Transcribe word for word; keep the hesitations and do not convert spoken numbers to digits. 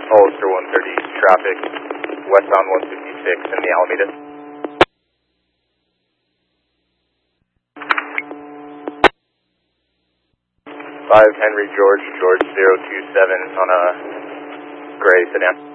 Ulster one thirty, traffic, westbound one fifty-six in the Alameda. five Henry George, George zero two seven on a gray sedan.